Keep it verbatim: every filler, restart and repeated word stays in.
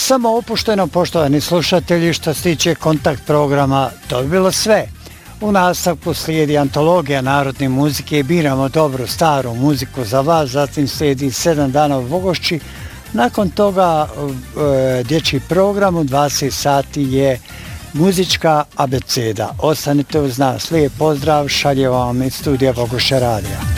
Samo opušteno, poštovani slušatelji, što se tiče kontakt programa, to bi bilo sve. U nastavku slijedi antologija narodne muzike, biramo dobru staru muziku za vas, zatim slijedi sedam dana u Vogošći. Nakon toga e, dječji program u dvadeset sati je muzička abeceda. Ostanite uz nas, lijep pozdrav, šalje vam iz studija Vogošća radija.